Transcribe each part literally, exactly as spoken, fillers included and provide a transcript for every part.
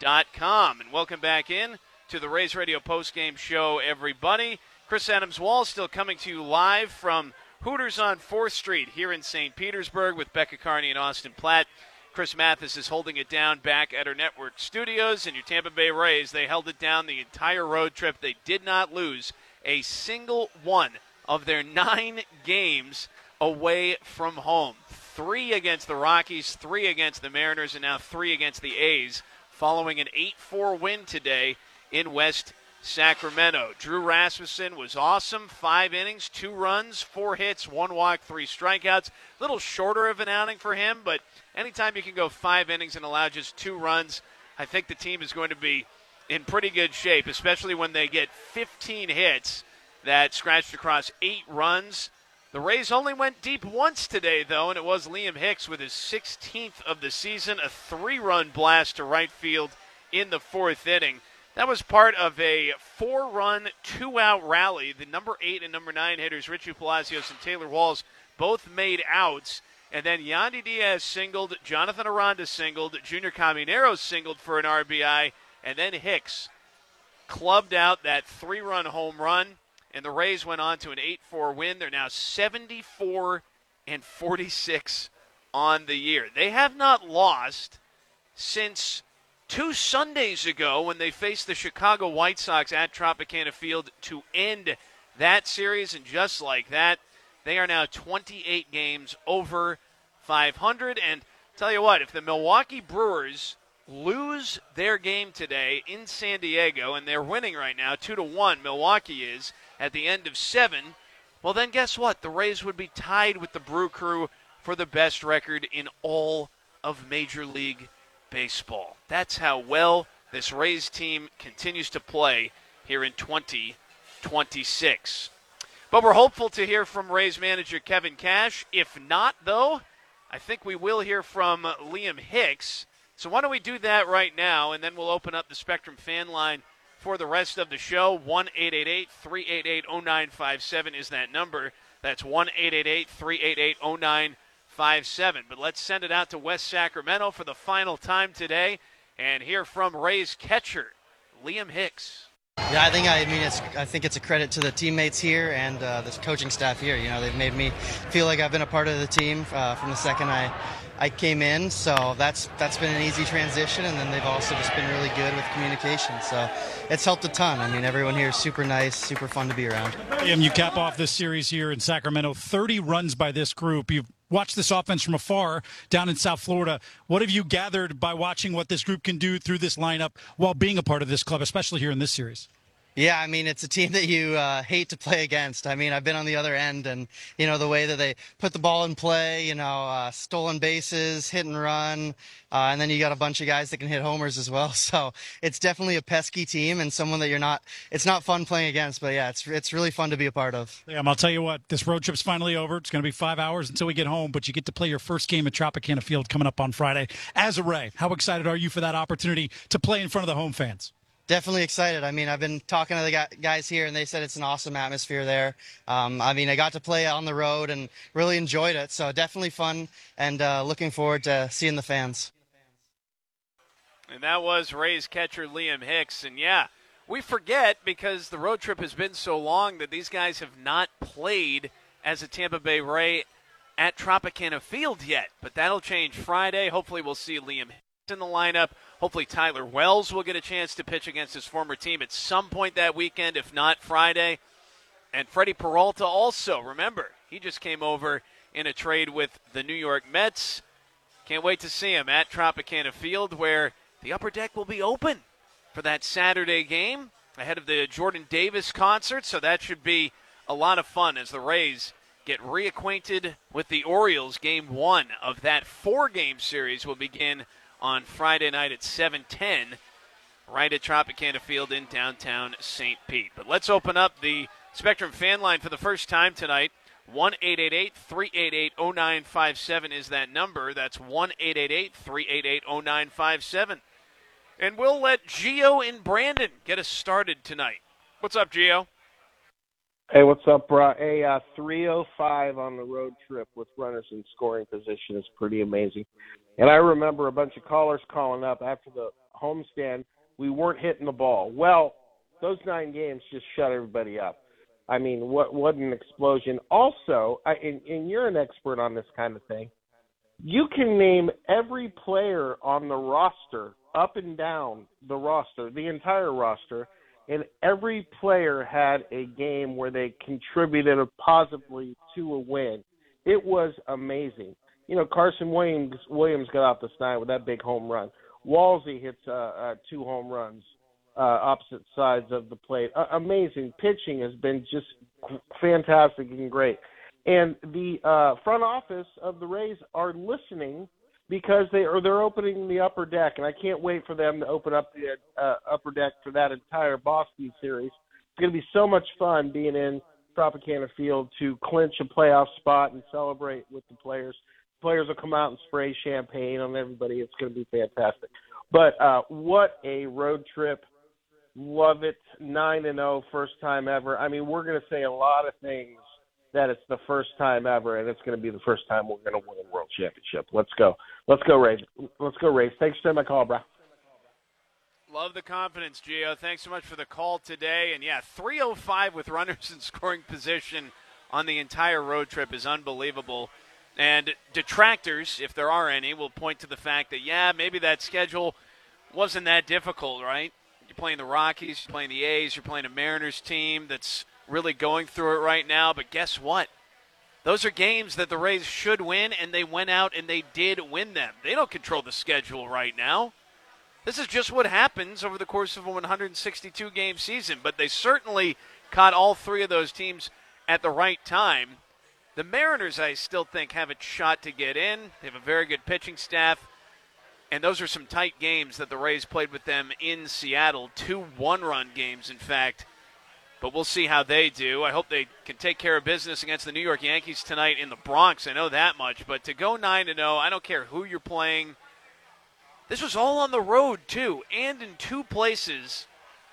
dot com. And welcome back in to the Rays Radio postgame show, everybody. Chris Adams-Wall still coming to you live from Hooters on fourth Street here in Saint Petersburg with Becca Carney and Austin Platt. Chris Mathis is holding it down back at our network studios. And your Tampa Bay Rays, they held it down the entire road trip. They did not lose a single one of their nine games away from home. Three against the Rockies, three against the Mariners, and now three against the A's, following an eight four win today in West Sacramento. Drew Rasmussen was awesome. Five innings, two runs, four hits, one walk, three strikeouts. A little shorter of an outing for him, but anytime you can go five innings and allow just two runs, I think the team is going to be in pretty good shape, especially when they get fifteen hits that scratched across eight runs. The Rays only went deep once today, though, and it was Liam Hicks with his sixteenth of the season, a three-run blast to right field in the fourth inning. That was part of a four-run, two-out rally. The number eight and number nine hitters, Richie Palacios and Taylor Walls, both made outs. And then Yandy Diaz singled, Jonathan Aranda singled, Junior Caminero singled for an R B I, and then Hicks clubbed out that three-run home run. And the Rays went on to an eight four win. They're now seventy-four and forty-six on the year. They have not lost since two Sundays ago when they faced the Chicago White Sox at Tropicana Field to end that series. And just like that, they are now twenty-eight games over five hundred. And tell you what, if the Milwaukee Brewers lose their game today in San Diego, and they're winning right now, two to one, Milwaukee is, at the end of seven, well then guess what? The Rays would be tied with the Brew Crew for the best record in all of Major League Baseball. That's how well this Rays team continues to play here in twenty twenty-six. But we're hopeful to hear from Rays manager Kevin Cash. If not, though, I think we will hear from Liam Hicks. So why don't we do that right now, and then we'll open up the Spectrum fan line for the rest of the show. one eight eight eight, three eight eight, zero nine five seven is that number. That's one eight eight eight, three eight eight, zero nine five seven. But let's send it out to West Sacramento for the final time today and hear from Rays catcher Liam Hicks. Yeah, I think I mean it's I think it's a credit to the teammates here and uh, this coaching staff here. You know, they've made me feel like I've been a part of the team uh, from the second I I came in. So that's that's been an easy transition, and then they've also just been really good with communication. So it's helped a ton. I mean, everyone here is super nice, super fun to be around. And you cap off this series here in Sacramento, thirty runs by this group. You've watched this offense from afar down in South Florida. What have you gathered by watching what this group can do through this lineup while being a part of this club, especially here in this series? Yeah, I mean, it's a team that you uh, hate to play against. I mean, I've been on the other end, and, you know, the way that they put the ball in play, you know, uh, stolen bases, hit and run, uh, and then you got a bunch of guys that can hit homers as well. So it's definitely a pesky team and someone that you're not – it's not fun playing against, but, yeah, it's it's really fun to be a part of. Yeah, I'll tell you what, this road trip's finally over. It's going to be five hours until we get home, but you get to play your first game at Tropicana Field coming up on Friday. As a Ray, how excited are you for that opportunity to play in front of the home fans? Definitely excited. I mean, I've been talking to the guys here, and they said it's an awesome atmosphere there. Um, I mean, I got to play on the road and really enjoyed it, so definitely fun, and uh, looking forward to seeing the fans. And that was Rays catcher Liam Hicks. And, yeah, we forget because the road trip has been so long that these guys have not played as a Tampa Bay Ray at Tropicana Field yet. But that'll change Friday. Hopefully we'll see Liam Hicks in the lineup. Hopefully Tyler Wells will get a chance to pitch against his former team at some point that weekend, if not Friday. And Freddie Peralta also, remember, he just came over in a trade with the New York Mets. Can't wait to see him at Tropicana Field, where the upper deck will be open for that Saturday game ahead of the Jordan Davis concert. So that should be a lot of fun as the Rays get reacquainted with the Orioles. Game one of that four-game series will begin on Friday night at seven ten, right at Tropicana Field in downtown Saint Pete. But let's open up the Spectrum fan line for the first time tonight. one eight eight eight, three eight eight, zero nine five seven is that number. That's one eight eight eight, three eight eight, zero nine five seven. And we'll let Gio in Brandon get us started tonight. What's up, Gio? Hey, what's up, bro? Hey, uh, three oh five on the road trip with runners in scoring position is pretty amazing. And I remember a bunch of callers calling up after the homestand, we weren't hitting the ball. Well, those nine games just shut everybody up. I mean, what what an explosion. Also, I, and, and you're an expert on this kind of thing, you can name every player on the roster, up and down the roster, the entire roster, and every player had a game where they contributed positively to a win. It was amazing. You know, Carson Williams Williams got out this night with that big home run. Walsey hits uh, uh, two home runs. Uh, opposite sides of the plate. Uh, amazing. Pitching has been just fantastic and great. And the uh, front office of the Rays are listening because they are they're opening the upper deck, and I can't wait for them to open up the uh, upper deck for that entire Boston series. It's going to be so much fun being in Tropicana Field to clinch a playoff spot and celebrate with the players. Players will come out and spray champagne on everybody. It's going to be fantastic. But uh, what a road trip. Love it. nine and oh, first time ever. I mean, we're going to say a lot of things that it's the first time ever, and it's going to be the first time we're going to win a world championship. Let's go. Let's go, Rays. Let's go, Rays. Thanks for taking my call, bro. Love the confidence, Gio. Thanks so much for the call today. And, yeah, three oh five with runners in scoring position on the entire road trip is unbelievable. And detractors, if there are any, will point to the fact that, yeah, maybe that schedule wasn't that difficult, right? You're playing the Rockies, you're playing the A's, you're playing a Mariners team that's really going through it right now. But guess what? Those are games that the Rays should win, and they went out and they did win them. They don't control the schedule right now. This is just what happens over the course of a one hundred sixty-two game season. But they certainly caught all three of those teams at the right time. The Mariners, I still think, have a shot to get in. They have a very good pitching staff. And those are some tight games that the Rays played with them in Seattle. Two one-run games, in fact. But we'll see how they do. I hope they can take care of business against the New York Yankees tonight in the Bronx. I know that much. But to go nine and oh, I don't care who you're playing. This was all on the road, too, and in two places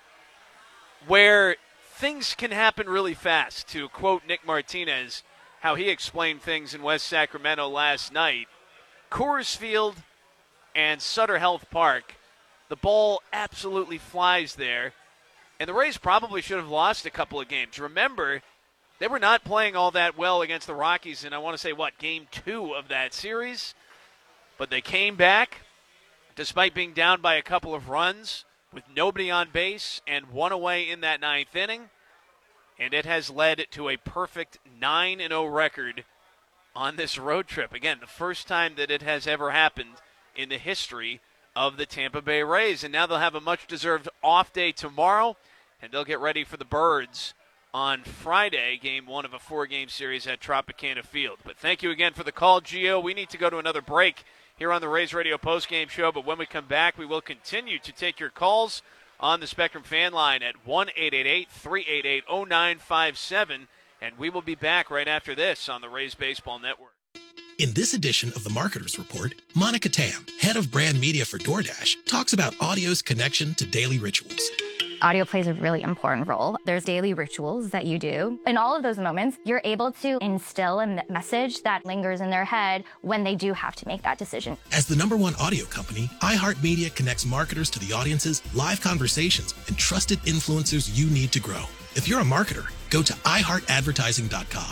where things can happen really fast. To quote Nick Martinez, how he explained things in West Sacramento last night. Coors Field and Sutter Health Park, the ball absolutely flies there. And the Rays probably should have lost a couple of games. Remember, they were not playing all that well against the Rockies in, I want to say, what, game two of that series? But they came back, despite being down by a couple of runs, with nobody on base and one away in that ninth inning. And it has led to a perfect nine and oh record on this road trip. Again, the first time that it has ever happened in the history of the Tampa Bay Rays. And now they'll have a much-deserved off day tomorrow, and they'll get ready for the Birds on Friday, game one of a four-game series at Tropicana Field. But thank you again for the call, Gio. We need to go to another break here on the Rays Radio postgame show, but when we come back, we will continue to take your calls on the Spectrum fan line at one eight eight eight, three eight eight, oh nine five seven, and we will be back right after this on the Rays Baseball Network. In this edition of the Marketer's Report, Monica Tam, head of brand media for DoorDash, talks about audio's connection to daily rituals. Audio plays a really important role. There's daily rituals that you do. In all of those moments, you're able to instill a message that lingers in their head when they do have to make that decision. As the number one audio company, iHeartMedia connects marketers to the audiences, live conversations, and trusted influencers you need to grow. If you're a marketer, go to i heart advertising dot com.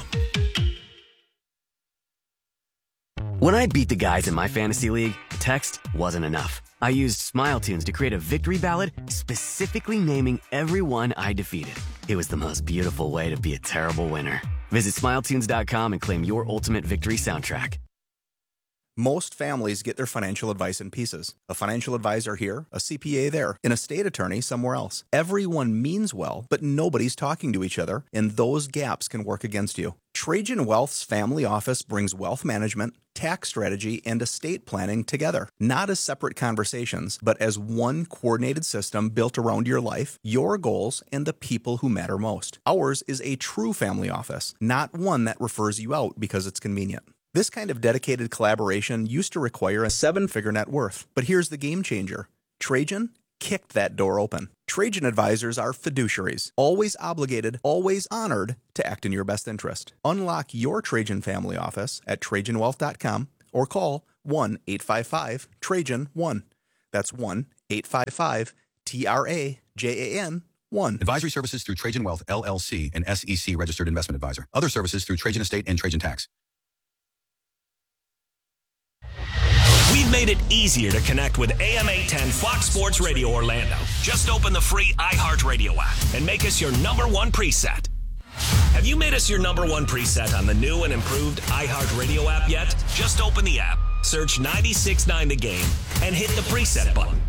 When I beat the guys in my fantasy league, text wasn't enough. I used Smile Tunes to create a victory ballad specifically naming everyone I defeated. It was the most beautiful way to be a terrible winner. Visit smile tunes dot com and claim your ultimate victory soundtrack. Most families get their financial advice in pieces. A financial advisor here, a C P A there, an estate attorney somewhere else. Everyone means well, but nobody's talking to each other, and those gaps can work against you. Trajan Wealth's family office brings wealth management, tax strategy, and estate planning together, not as separate conversations, but as one coordinated system built around your life, your goals, and the people who matter most. Ours is a true family office, not one that refers you out because it's convenient. This kind of dedicated collaboration used to require a seven-figure net worth, but here's the game changer. Trajan kicked that door open. Trajan advisors are fiduciaries, always obligated, always honored to act in your best interest. Unlock your Trajan family office at trajan wealth dot com or call one eight five five Trajan one. That's one eight five five, T R A J A N one. Advisory services through Trajan Wealth, L L C, an S E C registered investment advisor. Other services through Trajan Estate and Trajan Tax. We've made it easier to connect with A M eight ten Fox Sports Radio Orlando. Just open the free iHeartRadio app and make us your number one preset. Have you made us your number one preset on the new and improved iHeartRadio app yet? Just open the app, search ninety-six point nine The Game, and hit the preset button.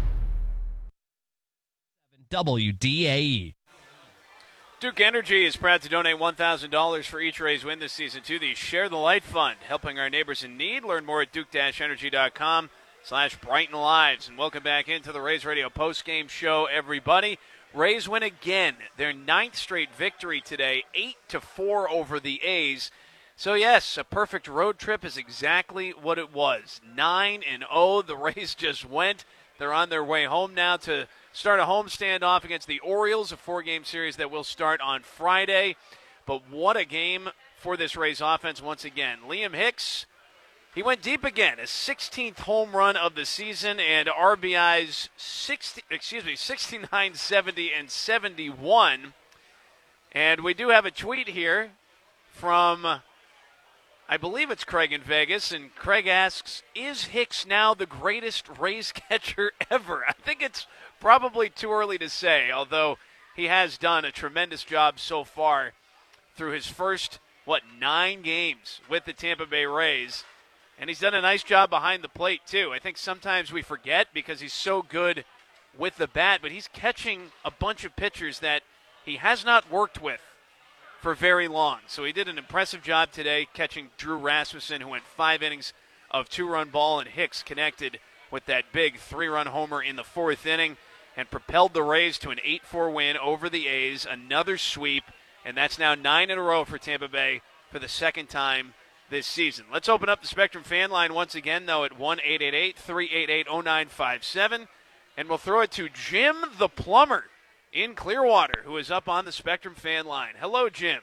W D A E. Duke Energy is proud to donate one thousand dollars for each Rays win this season to the Share the Light Fund, helping our neighbors in need. Learn more at duke energy dot com slash brighten lives. And welcome back into the Rays Radio postgame show, everybody. Rays win again, their ninth straight victory today, eight to four over the A's. So, yes, a perfect road trip is exactly what it was. nine and oh, the Rays just went. They're on their way home now to start a home standoff against the Orioles, a four-game series that will start on Friday. But what a game for this Rays offense once again. Liam Hicks, he went deep again, his sixteenth home run of the season, and R B Is sixty, excuse me, sixty-nine, seventy, and seventy-one. And we do have a tweet here from, I believe it's Craig in Vegas, and Craig asks, is Hicks now the greatest Rays catcher ever? I think it's probably too early to say, although he has done a tremendous job so far through his first, what, nine games with the Tampa Bay Rays. And he's done a nice job behind the plate, too. I think sometimes we forget because he's so good with the bat, but he's catching a bunch of pitchers that he has not worked with for very long. So he did an impressive job today catching Drew Rasmussen, who went five innings of two-run ball, and Hicks connected with that big three-run homer in the fourth inning and propelled the Rays to an eight four win over the A's, another sweep, and that's now nine in a row for Tampa Bay for the second time this season. Let's open up the Spectrum fan line once again, though, at one eight eight eight, three eight eight, oh nine five seven, and we'll throw it to Jim the Plumber in Clearwater, who is up on the Spectrum fan line. Hello, Jim.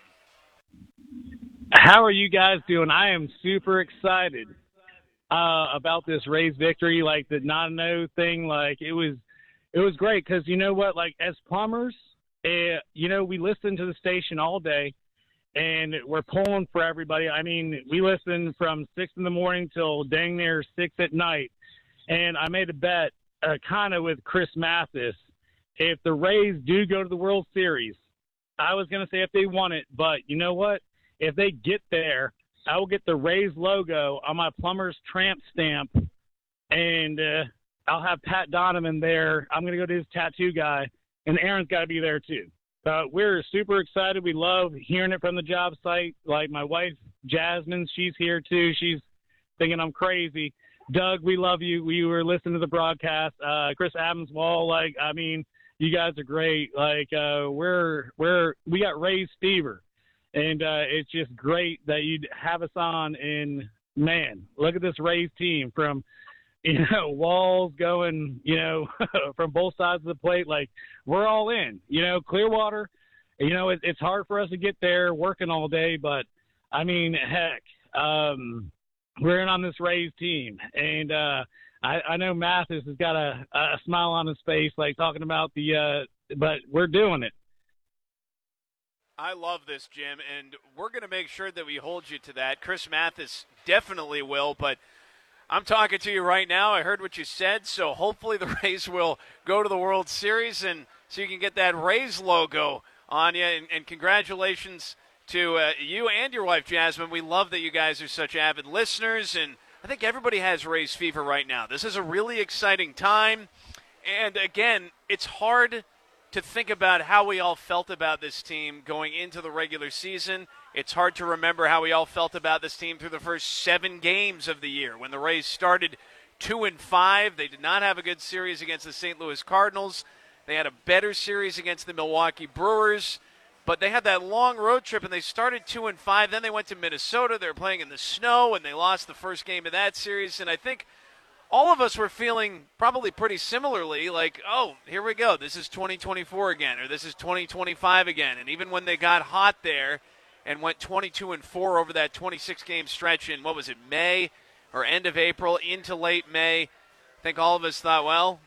How are you guys doing? I am super excited uh, about this Rays victory, like the non-no thing. Like it was, it was great because you know what? Like as plumbers, uh, you know, we listen to the station all day, and we're pulling for everybody. I mean, we listen from six in the morning till dang near six at night. And I made a bet, uh, kind of with Chris Mathis. If the Rays do go to the World Series, I was going to say if they won it, but you know what? If they get there, I will get the Rays logo on my plumber's tramp stamp, and uh, I'll have Pat Donovan there. I'm going to go to his tattoo guy, and Aaron's got to be there too. Uh, we're super excited. We love hearing it from the job site. Like my wife, Jasmine, she's here too. She's thinking I'm crazy. Doug, we love you. We were listening to the broadcast. Uh, Chris Adams-Wall, like, I mean, you guys are great. Like, uh, we're, we're, we got Rays fever. And uh, it's just great that you'd have us on. And, man, look at this Rays team from, you know, Walls going, you know, from both sides of the plate. Like, we're all in. You know, Clearwater, you know, it, it's hard for us to get there working all day. But, I mean, heck, um, we're in on this Rays team. And uh, I, I know Mathis has got a, a smile on his face, like talking about the uh, – but we're doing it. I love this, Jim, and we're going to make sure that we hold you to that. Chris Mathis definitely will, but I'm talking to you right now. I heard what you said, so hopefully the Rays will go to the World Series, and so you can get that Rays logo on you, and, and congratulations to uh, you and your wife, Jasmine. We love that you guys are such avid listeners, and I think everybody has Rays fever right now. This is a really exciting time, and again, it's hard to think about how we all felt about this team going into the regular season. It's hard to remember how we all felt about this team through the first seven games of the year. When the Rays started two and five, they did not have a good series against the Saint Louis Cardinals. They had a better series against the Milwaukee Brewers, but they had that long road trip, and they started two and five. Then they went to Minnesota. They were playing in the snow, and they lost the first game of that series. And I think all of us were feeling probably pretty similarly, like, oh, here we go. This is twenty twenty-four again, or this is twenty twenty-five again. And even when they got hot there and went twenty-two and four over that twenty-six game stretch in, what was it, May or end of April into late May, I think all of us thought, well,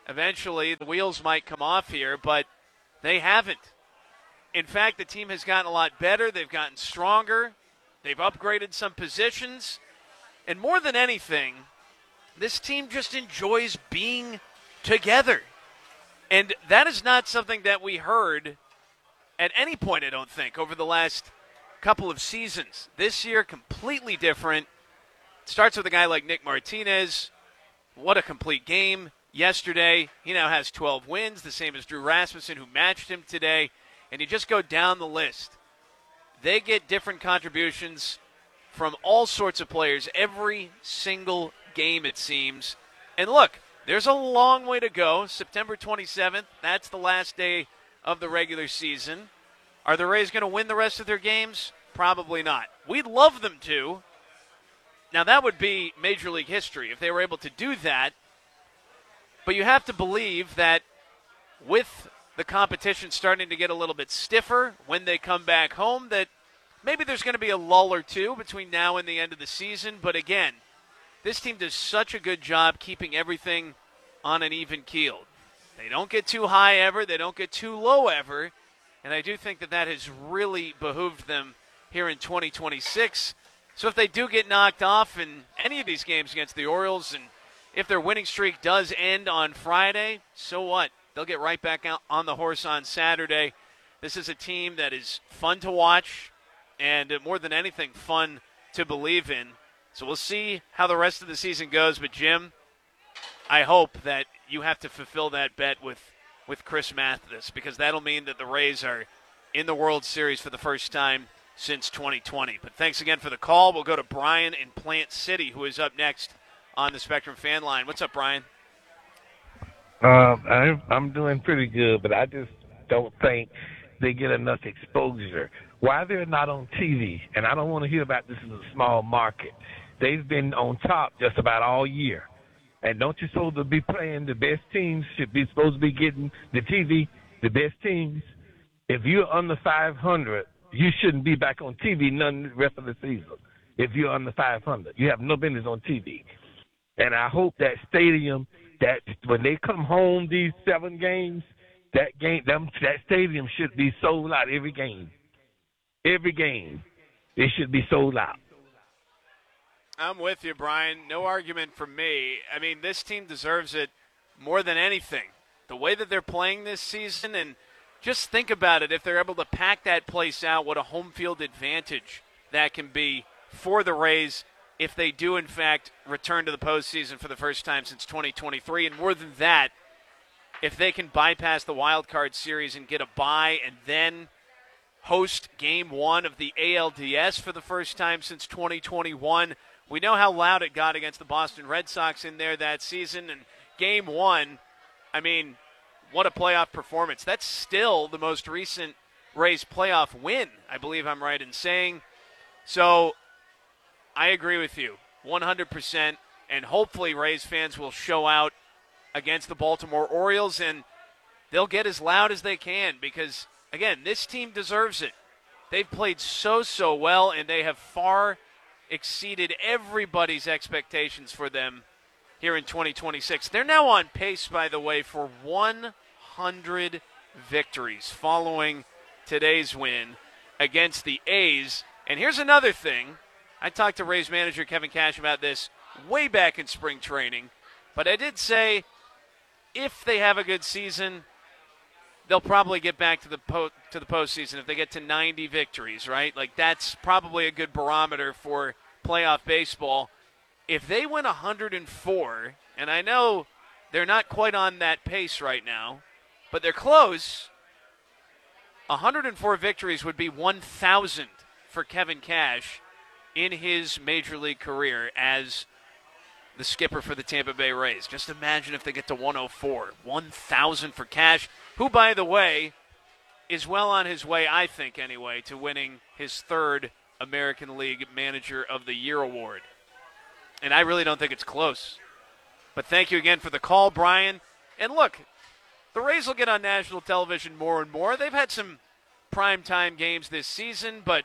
eventually the wheels might come off here, but they haven't. In fact, the team has gotten a lot better. They've gotten stronger. They've upgraded some positions. And more than anything, this team just enjoys being together. And that is not something that we heard at any point, I don't think, over the last couple of seasons. This year, completely different. It starts with a guy like Nick Martinez. What a complete game yesterday. He now has twelve wins, the same as Drew Rasmussen, who matched him today. And you just go down the list. They get different contributions from all sorts of players every single game, it seems. And look, there's a long way to go. September twenty-seventh, that's the last day of the regular season. Are the Rays going to win the rest of their games? Probably not. We'd love them to. Now, that would be Major League history if they were able to do that. But you have to believe that with the competition starting to get a little bit stiffer when they come back home, that maybe there's going to be a lull or two between now and the end of the season. But again, this team does such a good job keeping everything on an even keel. They don't get too high ever. They don't get too low ever. And I do think that that has really behooved them here in twenty twenty-six. So if they do get knocked off in any of these games against the Orioles, and if their winning streak does end on Friday, so what? They'll get right back out on the horse on Saturday. This is a team that is fun to watch and more than anything fun to believe in. So we'll see how the rest of the season goes. But, Jim, I hope that you have to fulfill that bet with, with Chris Mathis, because that'll mean that the Rays are in the World Series for the first time since twenty twenty. But thanks again for the call. We'll go to Brian in Plant City, who is up next on the Spectrum fan line. What's up, Brian? Uh, I'm, I'm doing pretty good, but I just don't think they get enough exposure. Why they're not on T V, and I don't want to hear about this is a small market. They've been on top just about all year. And don't you supposed to be playing the best teams, should be supposed to be getting the T V, the best teams? If you're under five hundred, you shouldn't be back on T V none the rest of the season. If you're under five hundred, you have no business on T V. And I hope that stadium, that when they come home these seven games, that game, them, that stadium should be sold out every game. Every game, it should be sold out. I'm with you, Brian. No argument from me. I mean, this team deserves it more than anything. The way that they're playing this season, and just think about it. If they're able to pack that place out, what a home field advantage that can be for the Rays if they do, in fact, return to the postseason for the first time since twenty twenty-three. And more than that, if they can bypass the wild card series and get a bye and then host game one of the A L D S for the first time since twenty twenty-one. We know how loud it got against the Boston Red Sox in there that season. And game one, I mean, what a playoff performance. That's still the most recent Rays playoff win, I believe I'm right in saying. So I agree with you one hundred percent. And hopefully Rays fans will show out against the Baltimore Orioles, and they'll get as loud as they can because, again, this team deserves it. They've played so, so well, and they have far exceeded everybody's expectations for them here in twenty twenty-six. They're now on pace, by the way, for one hundred victories following today's win against the A's. And here's another thing. I talked to Rays manager Kevin Cash about this way back in spring training, but I did say if they have a good season, they'll probably get back to the po- to the postseason if they get to ninety victories, right? Like, that's probably a good barometer for playoff baseball. If they win one hundred four, and I know they're not quite on that pace right now, but they're close, one hundred four victories would be one thousand for Kevin Cash in his major league career as the skipper for the Tampa Bay Rays. Just imagine if they get to one oh four. one thousand for Cash, who, by the way, is well on his way, I think anyway, to winning his third American League Manager of the Year award. And I really don't think it's close. But thank you again for the call, Brian. And look, the Rays will get on national television more and more. They've had some primetime games this season, but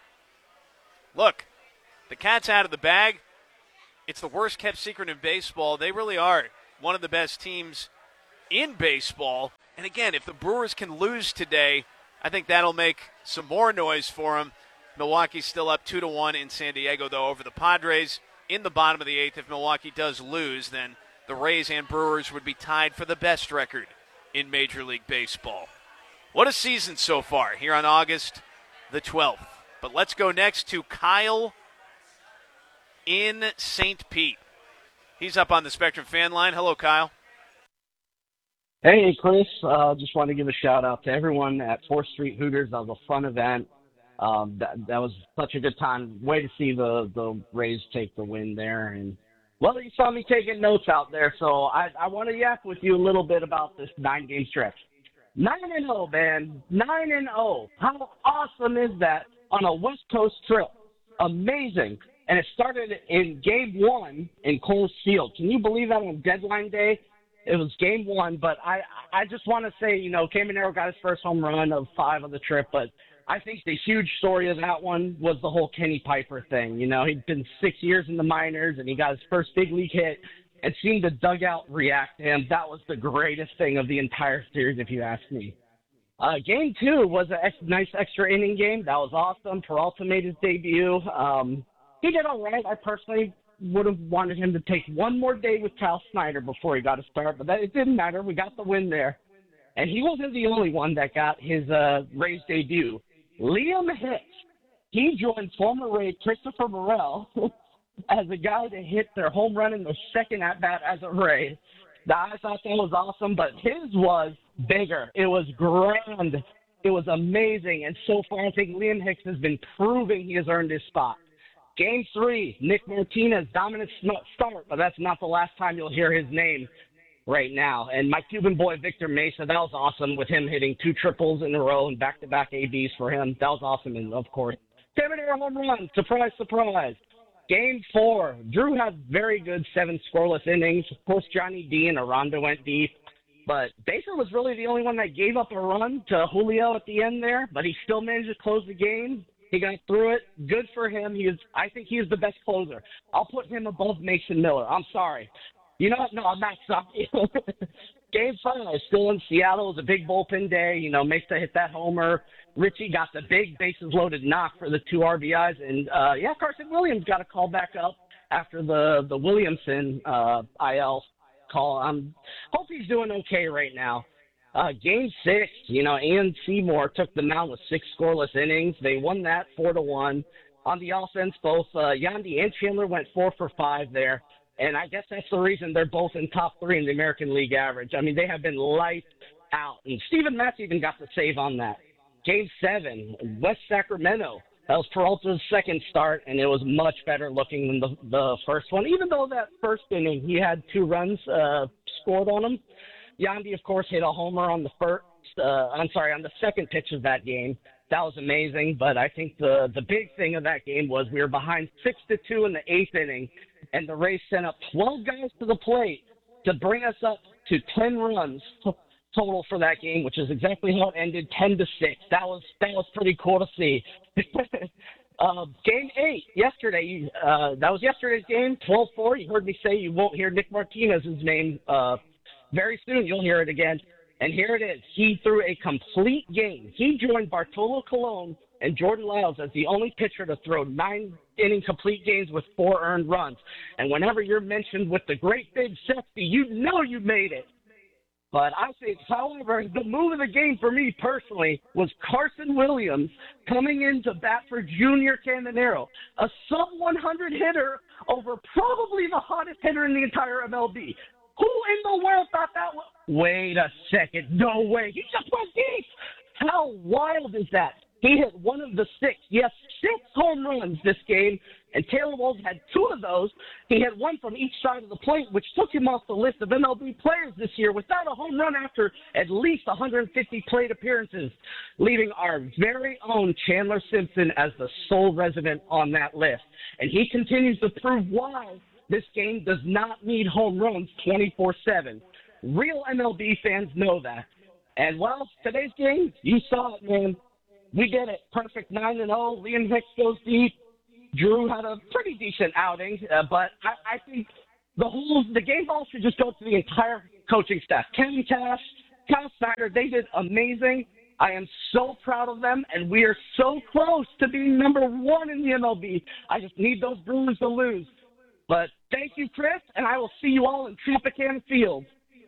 look, the cat's out of the bag. It's the worst kept secret in baseball. They really are one of the best teams in baseball. And again, if the Brewers can lose today, I think that'll make some more noise for them. Milwaukee's still up two to one in San Diego, though, over the Padres in the bottom of the eighth. If Milwaukee does lose, then the Rays and Brewers would be tied for the best record in Major League Baseball. What a season so far here on August the twelfth. But let's go next to Kyle in Saint Pete. He's up on the Spectrum fan line. Hello, Kyle. Hey, Chris. Uh, just want to give a shout-out to everyone at fourth Street Hooters. That was a fun event. Um, that, that was such a good time. Way to see the, the Rays take the win there. And, well, you saw me taking notes out there, so I, I want to yak with you a little bit about this nine-game stretch. nine and oh, man. nine and oh. How awesome is that on a West Coast trip? Amazing. And it started in game one in Coors Field. Can you believe that on deadline day? It was game one, but I, I just want to say, you know, Caminero got his first home run of five of the trip, but I think the huge story of that one was the whole Kenny Piper thing. You know, he'd been six years in the minors, and he got his first big league hit, and seeing the dugout react to him, that was the greatest thing of the entire series, if you ask me. Uh, game two was a ex- nice extra inning game. That was awesome. Peralta made his debut. Um, he did all right. I personally would have wanted him to take one more day with Cal Snyder before he got a start, but that, it didn't matter. We got the win there. And he wasn't the only one that got his uh, Rays debut. Liam Hicks, he joined former Ray Christopher Morel as a guy to hit their home run in the second at-bat as a Ray. Now, I thought that was awesome, but his was bigger. It was grand. It was amazing. And so far, I think Liam Hicks has been proving he has earned his spot. Game three, Nick Martinez, dominant start, but that's not the last time you'll hear his name right now. And my Cuban boy, Victor Mesa, that was awesome with him hitting two triples in a row and back-to-back A Bs for him. That was awesome, and of course, Caminero home run. Surprise, surprise. Game four, Drew had very good seven scoreless innings. Of course, Johnny D and Aranda went deep. But Baker was really the only one that gave up a run to Julio at the end there, but he still managed to close the game. He got through it. Good for him. He is. I think he is the best closer. I'll put him above Mason Miller. I'm sorry. You know what? No, I'm not sorry. Game five, still in Seattle. It was a big bullpen day. You know, Mesa hit that homer. Richie got the big bases loaded knock for the two R B Is. And, uh, yeah, Carson Williams got a call back up after the, the Williamson uh, I L call. I um, hope he's doing okay right now. Uh, game six, you know, Ian Seymour took the mound with six scoreless innings. They won that four to one. On the offense, both uh, Yandy and Chandler went four for five there. And I guess that's the reason they're both in top three in the American League average. I mean, they have been lights out. And Steven Matz even got the save on that. Game seven, West Sacramento. That was Peralta's second start, and it was much better looking than the, the first one. Even though that first inning, he had two runs uh, scored on him. Yandy, of course, hit a homer on the first. Uh, I'm sorry, on the second pitch of that game. That was amazing. But I think the the big thing of that game was we were behind six to two in the eighth inning, and the Rays sent up twelve guys to the plate to bring us up to ten runs total for that game, which is exactly how it ended, ten to six. That was that was pretty cool to see. uh, game eight yesterday. Uh, that was yesterday's game. twelve four. You heard me say you won't hear Nick Martinez's name. Uh, Very soon you'll hear it again. And here it is. He threw a complete game. He joined Bartolo Colon and Jordan Lyles as the only pitcher to throw nine-inning complete games with four earned runs. And whenever you're mentioned with the great big sexy, you know you made it. But I think, however, the move of the game for me personally was Carson Williams coming in to bat for Junior Caminero, a sub one hundred hitter over probably the hottest hitter in the entire M L B. Who in the world thought that was? Wait a second. No way. He just went deep. How wild is that? He hit one of the six, yes, six home runs this game, and Taylor Walls had two of those. He had one from each side of the plate, which took him off the list of M L B players this year without a home run after at least one hundred fifty plate appearances, leaving our very own Chandler Simpson as the sole resident on that list. And he continues to prove why this game does not need home runs twenty-four seven. Real M L B fans know that. And, well, today's game, you saw it, man. We did it. Perfect nine and oh. Liam Hicks goes deep. Drew had a pretty decent outing, uh, but I, I think the whole the game ball should just go to the entire coaching staff. Ken Cash, Kyle Snyder, they did amazing. I am so proud of them, and we are so close to being number one in the M L B. I just need those Brewers to lose. But thank you, Chris, and I will see you all in Tropicana Field.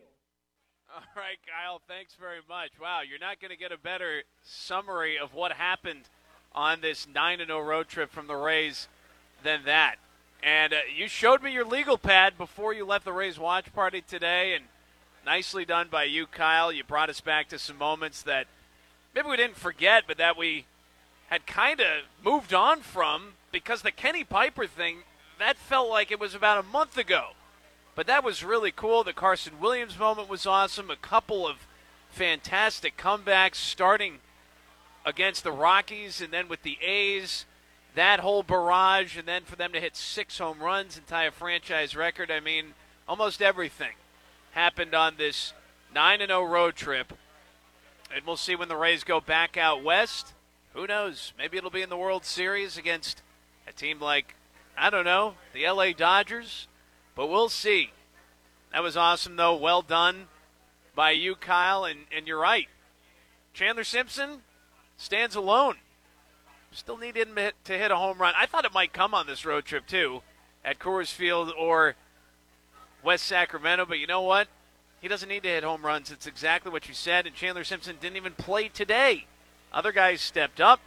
All right, Kyle, thanks very much. Wow, you're not going to get a better summary of what happened on this nine and oh road trip from the Rays than that. And uh, you showed me your legal pad before you left the Rays watch party today, and nicely done by you, Kyle. You brought us back to some moments that maybe we didn't forget, but that we had kind of moved on from, because the Kenny Piper thing, that felt like it was about a month ago. But that was really cool. The Carson Williams moment was awesome. A couple of fantastic comebacks, starting against the Rockies and then with the A's. That whole barrage, and then for them to hit six home runs and tie a franchise record. I mean, almost everything happened on this nine and oh road trip. And we'll see when the Rays go back out west. Who knows? Maybe it'll be in the World Series against a team like, I don't know, the L A Dodgers. But we'll see. That was awesome, though. Well done by you, Kyle. And, and you're right. Chandler Simpson stands alone. Still need him to hit a home run. I thought it might come on this road trip, too, at Coors Field or West Sacramento. But you know what? He doesn't need to hit home runs. It's exactly what you said. And Chandler Simpson didn't even play today. Other guys stepped up.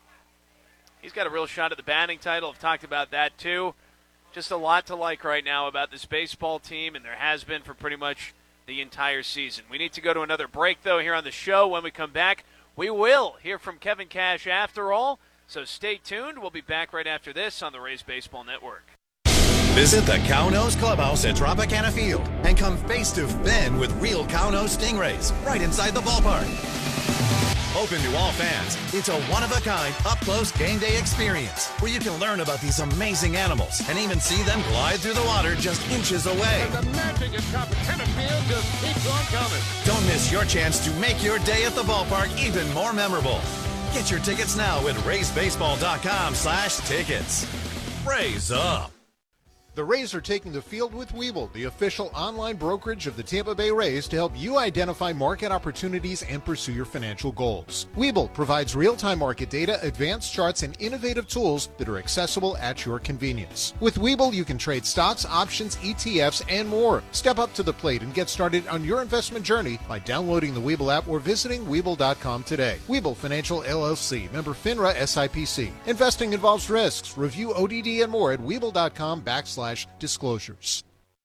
He's got a real shot at the batting title. I've talked about that, too. Just a lot to like right now about this baseball team, and there has been for pretty much the entire season. We need to go to another break, though, here on the show. When we come back, we will hear from Kevin Cash after all. So stay tuned. We'll be back right after this on the Rays Baseball Network. Visit the Cow-Nose Clubhouse at Tropicana Field and come face to fin with real Cow-Nose stingrays right inside the ballpark. Open to all fans, it's a one-of-a-kind, up-close game day experience where you can learn about these amazing animals and even see them glide through the water just inches away. And the magic at Tropicana Field just keeps on coming. Don't miss your chance to make your day at the ballpark even more memorable. Get your tickets now at raysbaseball.com slash tickets. Raise up. The Rays are taking the field with Webull, the official online brokerage of the Tampa Bay Rays, to help you identify market opportunities and pursue your financial goals. Webull provides real-time market data, advanced charts, and innovative tools that are accessible at your convenience. With Webull, you can trade stocks, options, E T Fs, and more. Step up to the plate and get started on your investment journey by downloading the Webull app or visiting Webull dot com today. Webull Financial L L C, member FINRA S I P C. Investing involves risks. Review O D D and more at Webull dot com backslash disclosures.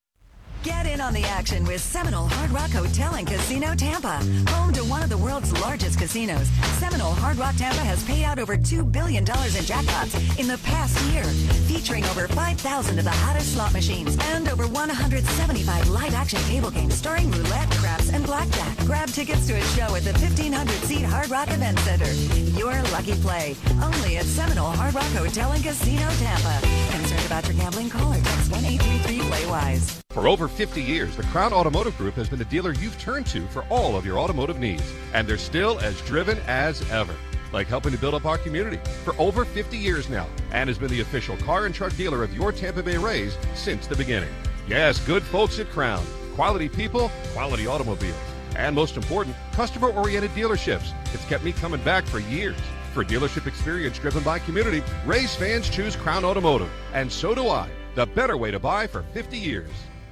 Get in on the action with Seminole Hard Rock Hotel and Casino Tampa. Home to one of the world's largest casinos, Seminole Hard Rock Tampa has paid out over two billion dollars in jackpots in the past year, featuring over five thousand of the hottest slot machines and over one hundred seventy-five live-action table games starring roulette, craps, and blackjack. Grab tickets to a show at the fifteen hundred seat Hard Rock Event Center. Your lucky play, only at Seminole Hard Rock Hotel and Casino Tampa. Concerned about your gambling? Call or text one eight three three play wise. For over fifty years, the Crown Automotive Group has been the dealer you've turned to for all of your automotive needs, and they're still as driven as ever, like helping to build up our community for over fifty years now, and has been the official car and truck dealer of your Tampa Bay Rays since the beginning. Yes, good folks at Crown. Quality people, quality automobiles, and most important, customer-oriented dealerships. It's kept me coming back for years. For dealership experience driven by community, Rays fans choose Crown Automotive, and so do I. The better way to buy for fifty years.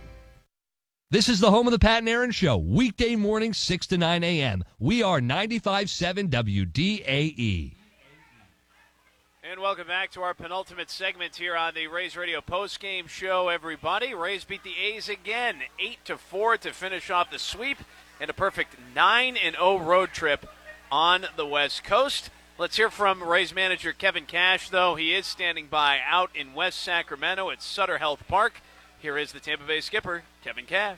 This is the home of the Pat and Aaron Show, weekday mornings, six to nine a.m. We are ninety-five point seven W D A E. And welcome back to our penultimate segment here on the Rays Radio postgame show, everybody. Rays beat the A's again, eight to four to finish off the sweep and a perfect nine and oh road trip on the West Coast. Let's hear from Rays manager Kevin Cash, though. He is standing by out in West Sacramento at Sutter Health Park. Here is the Tampa Bay skipper, Kevin Cash.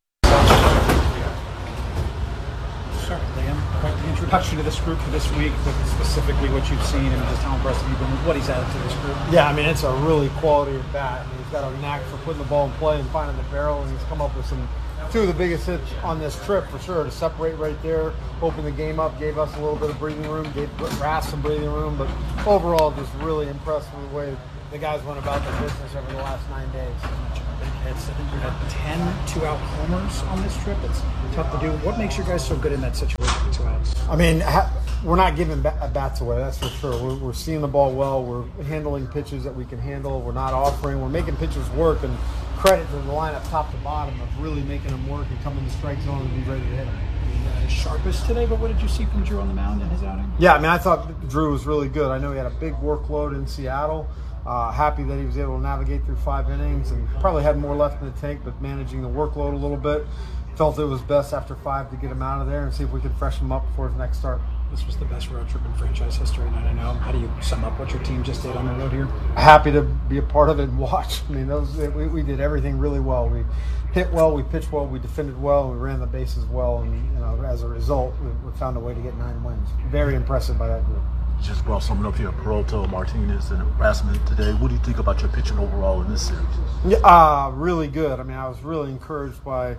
Certainly, and quite the introduction to this group for this week, but specifically what you've seen and just how impressive you've been with what he's added to this group. Yeah, I mean, it's a really quality at bat. I mean, he's got a knack for putting the ball in play and finding the barrel, and he's come up with some two of the biggest hits on this trip for sure. To separate right there, open the game up, gave us a little bit of breathing room, gave Rass some breathing room, but overall, just really impressed with the way the guys went about their business over the last nine days. It's, I think you've had ten two-out homers on this trip. It's tough to do. What makes you guys so good in that situation with two outs? I mean, ha- we're not giving bat- bats away, that's for sure. We're, we're seeing the ball well. We're handling pitches that we can handle. We're not offering. We're making pitchers work, and credit to the lineup top to bottom of really making them work and come in the strike zone and be ready to hit them. Uh, sharpest today, but what did you see from Drew on the mound in his outing? Yeah, I mean, I thought Drew was really good. I know he had a big workload in Seattle. Uh, happy that he was able to navigate through five innings and probably had more left in the tank, but managing the workload a little bit. Felt it was best after five to get him out of there and see if we could freshen him up before his next start. This was the best road trip in franchise history, and I know. How do you sum up what your team just did on the road here? Happy to be a part of it and watch. I mean, those we, we did everything really well. We hit well, we pitched well, we defended well, and we ran the bases well, and you know, as a result, we, we found a way to get nine wins. Very impressive by that group. Just brought someone up here, Peralta, Martinez, and Rasmussen today. What do you think about your pitching overall in this series? Yeah, uh, really good. I mean, I was really encouraged by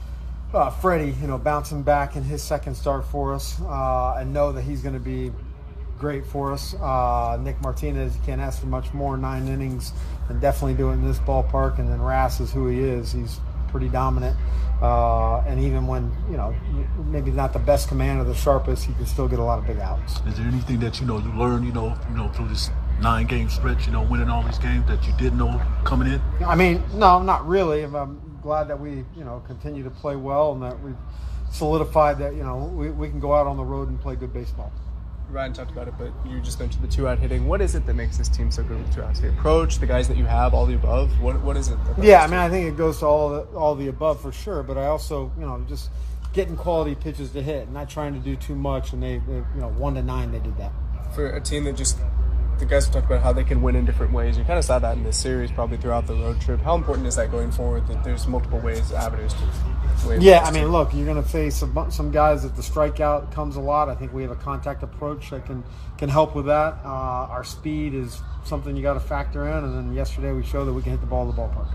uh, Freddie, you know, bouncing back in his second start for us. Uh, I know that he's going to be great for us. Uh, Nick Martinez, you can't ask for much more. Nine innings, and definitely do it in this ballpark. And then Ras is who he is. He's pretty dominant. Uh, and even when, you know, maybe not the best command or the sharpest, he can still get a lot of big outs. Is there anything that, you know, you learned, you know, you know, through this nine-game stretch, you know, winning all these games that you didn't know coming in? I mean, no, not really. I'm glad that we, you know, continue to play well and that we've solidified that, you know, we, we can go out on the road and play good baseball. Ryan talked about it, but you just mentioned the two-out hitting. What is it that makes this team so good with two-outs? The approach, the guys that you have, all the above? What What is it? Yeah, I mean, I think it goes to all the, all the above for sure, but I also, you know, just getting quality pitches to hit, not trying to do too much, and they, they you know, one to nine, they did that. For a team that just, the guys talked about how they can win in different ways. You kind of saw that in this series, probably throughout the road trip. How important is that going forward, that there's multiple ways, avenues to win? Yeah, I mean, look, you're going to face some, some guys that the strikeout comes a lot. I think we have a contact approach that can, can help with that. Uh, our speed is something you got to factor in, and then yesterday we showed that we can hit the ball in the ballpark.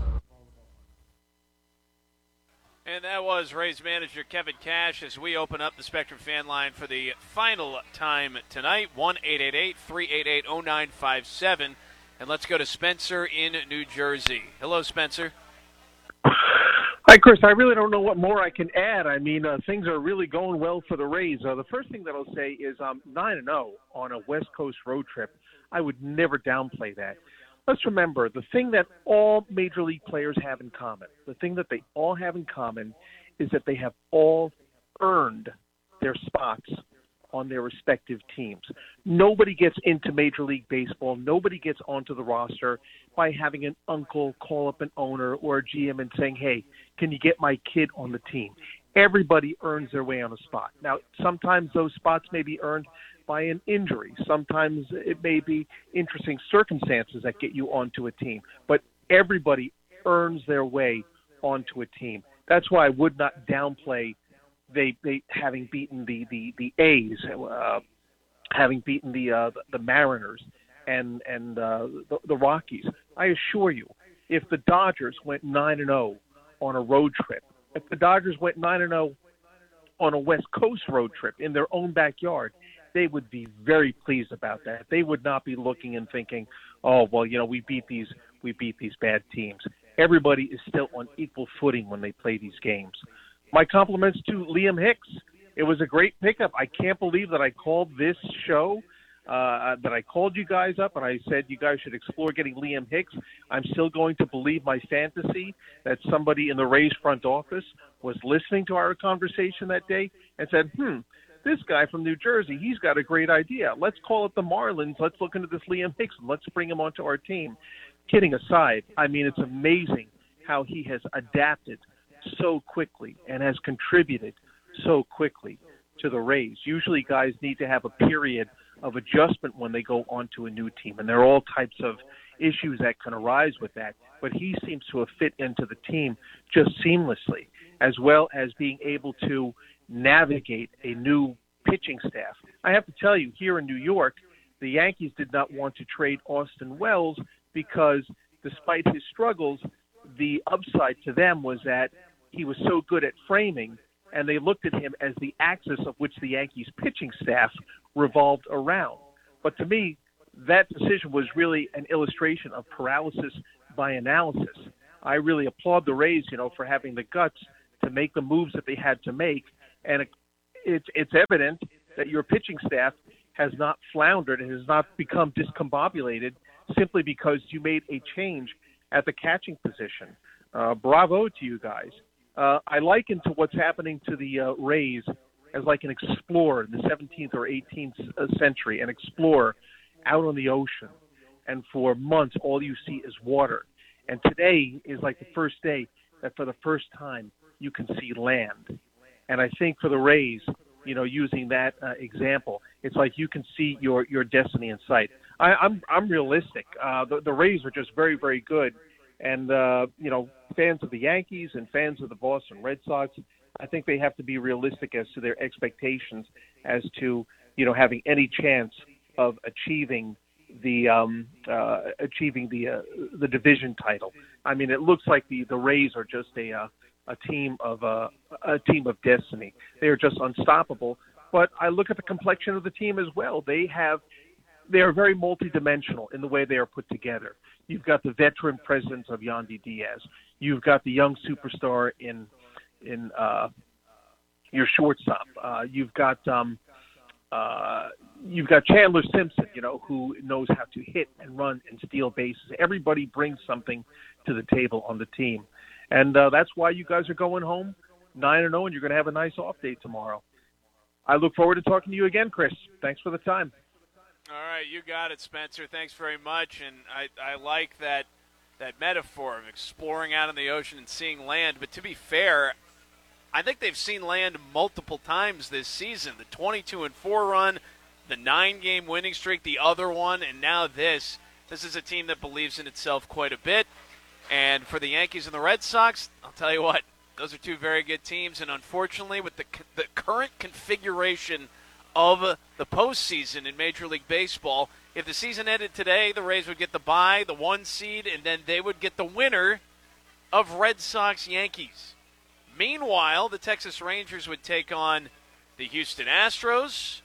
And that was Rays manager Kevin Cash as we open up the Spectrum fan line for the final time tonight, one eight eight eight, three eight eight, oh nine five seven. And let's go to Spencer in New Jersey. Hello, Spencer. Hi, Chris. I really don't know what more I can add. I mean, uh, things are really going well for the Rays. Uh, the first thing that I'll say is um, nine and oh on a West Coast road trip. I would never downplay that. Let's remember, the thing that all Major League players have in common, the thing that they all have in common is that they have all earned their spots on their respective teams. Nobody gets into Major League Baseball, nobody gets onto the roster by having an uncle call up an owner or a G M and saying, hey, can you get my kid on the team? Everybody earns their way on a spot. Now, sometimes those spots may be earned by an injury. Sometimes it may be interesting circumstances that get you onto a team. But everybody earns their way onto a team. That's why I would not downplay they they having beaten the the the A's, uh, having beaten the uh, the Mariners and and uh, the, the Rockies. I assure you, if the Dodgers went nine and zero on a road trip, if the Dodgers went nine and zero on a West Coast road trip in their own backyard, they would be very pleased about that. They would not be looking and thinking, oh, well, you know, we beat these we beat these bad teams. Everybody is still on equal footing when they play these games. My compliments to Liam Hicks. It was a great pickup. I can't believe that I called this show, uh, that I called you guys up and I said you guys should explore getting Liam Hicks. I'm still going to believe my fantasy that somebody in the Rays front office was listening to our conversation that day and said, hmm, this guy from New Jersey, he's got a great idea. Let's call it the Marlins. Let's look into this Liam Hicks and let's bring him onto our team. Kidding aside, I mean, it's amazing how he has adapted so quickly and has contributed so quickly to the Rays. Usually guys need to have a period of adjustment when they go onto a new team, and there are all types of issues that can arise with that. But he seems to have fit into the team just seamlessly, as well as being able to navigate a new pitching staff. I have to tell you, here in New York, the Yankees did not want to trade Austin Wells because despite his struggles, the upside to them was that he was so good at framing, and they looked at him as the axis of which the Yankees pitching staff revolved around. But to me, that decision was really an illustration of paralysis by analysis. I really applaud the Rays, you know, for having the guts to make the moves that they had to make. And it, it's it's evident that your pitching staff has not floundered and has not become discombobulated simply because you made a change at the catching position. Uh, bravo to you guys. Uh, I liken to what's happening to the uh, Rays as like an explorer in the seventeenth or eighteenth century, an explorer out on the ocean. And for months, all you see is water. And today is like the first day that for the first time you can see land. And I think for the Rays, you know, using that uh, example, it's like you can see your, your destiny in sight. I, I'm I'm realistic. Uh, the, the Rays are just very, very good. And, uh, you know, fans of the Yankees and fans of the Boston Red Sox, I think they have to be realistic as to their expectations as to, you know, having any chance of achieving the um, uh, achieving the uh, the division title. I mean, it looks like the, the Rays are just a uh, a team of uh, a team of destiny. They are just unstoppable. But I look at the complexion of the team as well. They have they are very multidimensional in the way they are put together. You've got the veteran presence of Yandy Diaz. You've got the young superstar in in uh, your shortstop. Uh, you've got um, uh, you've got Chandler Simpson, you know, who knows how to hit and run and steal bases. Everybody brings something to the table on the team, and uh, that's why you guys are going home nine and zero, and you're going to have a nice off day tomorrow. I look forward to talking to you again, Chris. Thanks for the time. All right, you got it, Spencer. Thanks very much, and I, I like that that metaphor of exploring out in the ocean and seeing land. But to be fair, I think they've seen land multiple times this season. The twenty-two and four run, the nine-game winning streak, the other one, and now this. This is a team that believes in itself quite a bit. And for the Yankees and the Red Sox, I'll tell you what, those are two very good teams. And unfortunately, with the the current configuration of the postseason in Major League Baseball, if the season ended today, the Rays would get the bye, the one seed, and then they would get the winner of Red Sox-Yankees. Meanwhile, the Texas Rangers would take on the Houston Astros,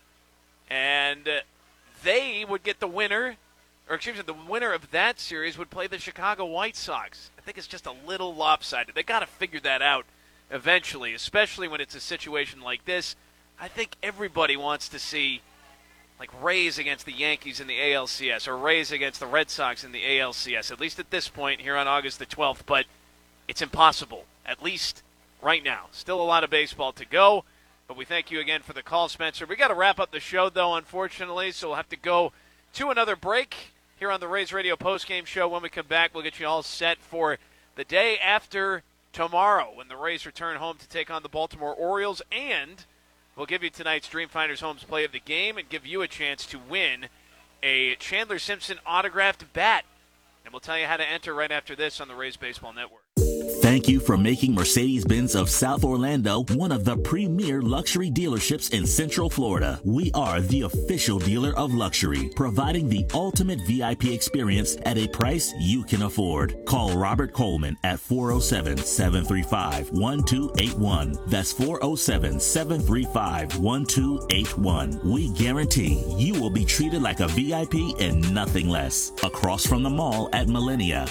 and they would get the winner, or excuse me, the winner of that series would play the Chicago White Sox. I think it's just a little lopsided. They got to figure that out eventually, especially when it's a situation like this. I think everybody wants to see, like, Rays against the Yankees in the A L C S or Rays against the Red Sox in the A L C S, at least at this point here on August the twelfth. But it's impossible, at least right now. Still a lot of baseball to go, but we thank you again for the call, Spencer. We got to wrap up the show, though, unfortunately, so we'll have to go to another break here on the Rays Radio postgame show. When we come back, we'll get you all set for the day after tomorrow when the Rays return home to take on the Baltimore Orioles, and we'll give you tonight's Dreamfinders Homes play of the game and give you a chance to win a Chandler Simpson autographed bat. And we'll tell you how to enter right after this on the Rays Baseball Network. Thank you for making Mercedes-Benz of South Orlando one of the premier luxury dealerships in Central Florida. We are the official dealer of luxury, providing the ultimate V I P experience at a price you can afford. Call Robert Coleman at four oh seven, seven three five, one two eight one. That's four oh seven, seven three five, one two eight one. We guarantee you will be treated like a V I P and nothing less. Across from the mall at Millennia.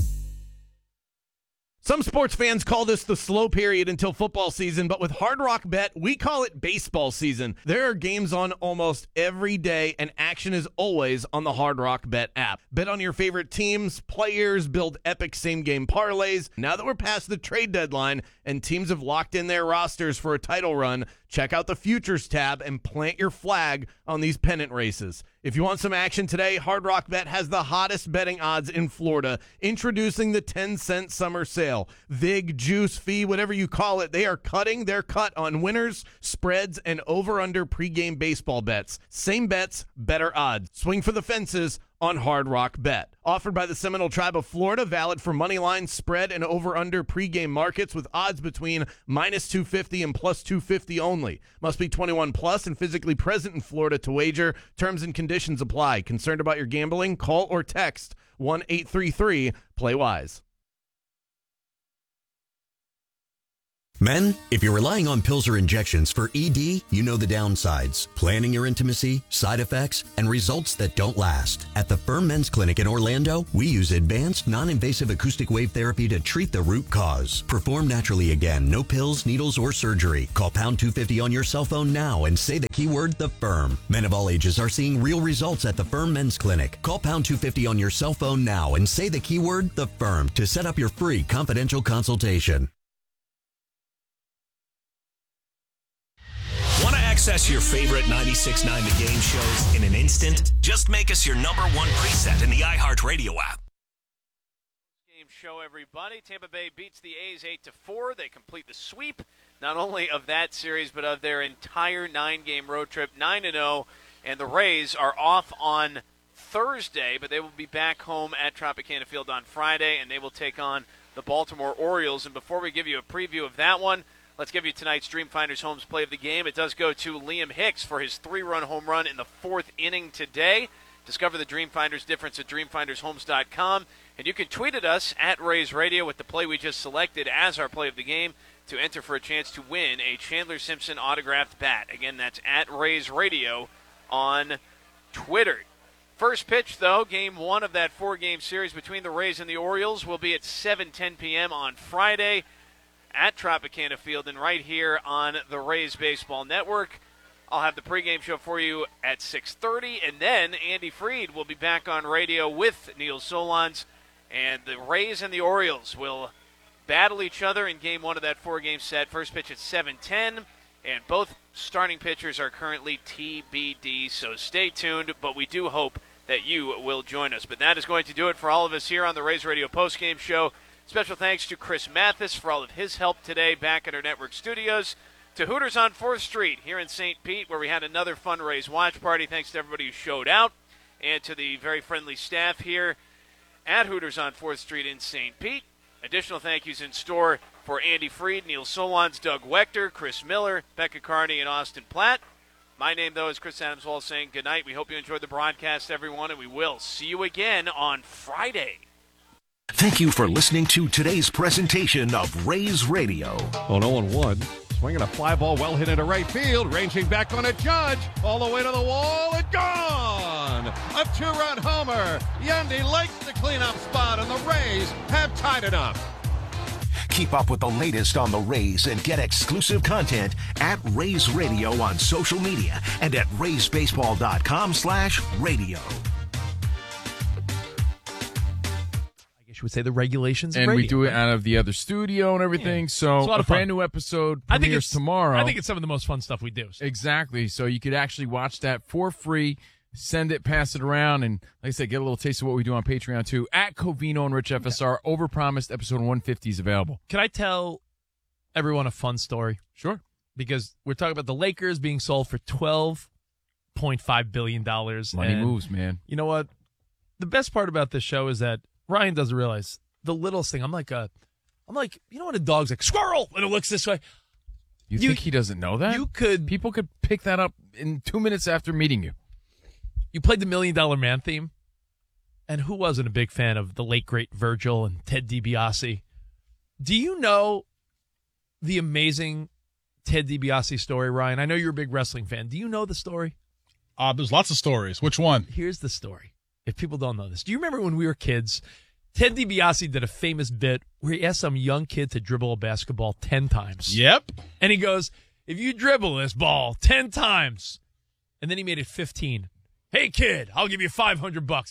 Some sports fans call this the slow period until football season, but with Hard Rock Bet, we call it baseball season. There are games on almost every day, and action is always on the Hard Rock Bet app. Bet on your favorite teams, players, build epic same-game parlays. Now that we're past the trade deadline and teams have locked in their rosters for a title run, check out the Futures tab and plant your flag on these pennant races. If you want some action today, Hard Rock Bet has the hottest betting odds in Florida. Introducing the ten cent summer sale. Vig, juice, fee, whatever you call it, they are cutting their cut on winners, spreads, and over-under pregame baseball bets. Same bets, better odds. Swing for the fences on Hard Rock Bet. Offered by the Seminole Tribe of Florida, valid for moneyline, spread, and over-under pregame markets with odds between minus two fifty and plus two fifty only. Must be twenty-one plus and physically present in Florida to wager. Terms and conditions apply. Concerned about your gambling? Call or text one eight three three play wise. Men, if you're relying on pills or injections for E D, you know the downsides, planning your intimacy, side effects, and results that don't last. At the Firm Men's Clinic in Orlando, we use advanced, non-invasive acoustic wave therapy to treat the root cause. Perform naturally again, no pills, needles, or surgery. Call pound two fifty on your cell phone now and say the keyword, The Firm. Men of all ages are seeing real results at the Firm Men's Clinic. Call pound two fifty on your cell phone now and say the keyword, The Firm, to set up your free confidential consultation. Want to access your favorite ninety-six point nine The Game shows in an instant? Just make us your number one preset in the iHeartRadio app. Game show, everybody. Tampa Bay beats the A's eight to four. They complete the sweep, not only of that series, but of their entire nine-game road trip, nine and oh. And the Rays are off on Thursday, but they will be back home at Tropicana Field on Friday, and they will take on the Baltimore Orioles. And before we give you a preview of that one, let's give you tonight's Dreamfinders Homes play of the game. It does go to Liam Hicks for his three-run home run in the fourth inning today. Discover the Dreamfinders difference at dream finders homes dot com. And you can tweet at us at Rays Radio with the play we just selected as our play of the game to enter for a chance to win a Chandler Simpson autographed bat. Again, that's at Rays Radio on Twitter. First pitch, though, game one of that four-game series between the Rays and the Orioles will be at seven ten p.m. on Friday at Tropicana Field and right here on the Rays Baseball Network. I'll have the pregame show for you at six thirty, and then Andy Freed will be back on radio with Neil Solondz, and the Rays and the Orioles will battle each other in game one of that four-game set. First pitch at seven ten, and both starting pitchers are currently T B D, so stay tuned, but we do hope that you will join us. But that is going to do it for all of us here on the Rays Radio postgame show. Special thanks to Chris Mathis for all of his help today back at our network studios. To Hooters on fourth Street here in Saint Pete, where we had another fundraise watch party. Thanks to everybody who showed out. And to the very friendly staff here at Hooters on fourth Street in Saint Pete. Additional thank yous in store for Andy Freed, Neil Solondz, Doug Wechter, Chris Miller, Becca Carney, and Austin Platt. My name, though, is Chris Adams Wall saying good night. We hope you enjoyed the broadcast, everyone, and we will see you again on Friday. Thank you for listening to today's presentation of Rays Radio. Oh, oh one one. Swinging a fly ball well hit into right field. Ranging back on a Judge. All the way to the wall and gone. A two-run homer. Yandy likes the cleanup spot, and the Rays have tied it up. Keep up with the latest on the Rays and get exclusive content at Rays Radio on social media and at rays baseball dot com slash radio. Should we say the regulations of and radio, we do it right? out of the other studio and everything. Yeah. So It's a lot a of fun. brand new episode I think premieres it's tomorrow. I think it's some of the most fun stuff we do. So. Exactly. So you could actually watch that for free, send it, pass it around, and like I said, get a little taste of what we do on Patreon too. At Covino and Rich F S R, overpromised episode one fifty is available. Can I tell everyone a fun story? Sure. Because we're talking about the Lakers being sold for twelve point five billion dollars. Money and moves, man. You know what? The best part about this show is that Ryan doesn't realize the littlest thing. I'm like a, I'm like, you know what a dog's like, squirrel, and it looks this way. You, you think he doesn't know that? You could. People could pick that up in two minutes after meeting you. You played the Million Dollar Man theme, and who wasn't a big fan of the late, great Virgil and Ted DiBiase? Do you know the amazing Ted DiBiase story, Ryan? I know you're a big wrestling fan. Do you know the story? Uh, there's lots of stories. Which one? Here's the story. If people don't know this. Do you remember when we were kids, Ted DiBiase did a famous bit where he asked some young kid to dribble a basketball ten times. Yep. And he goes, if you dribble this ball ten times, and then he made it fifteen. Hey, kid, I'll give you five hundred bucks.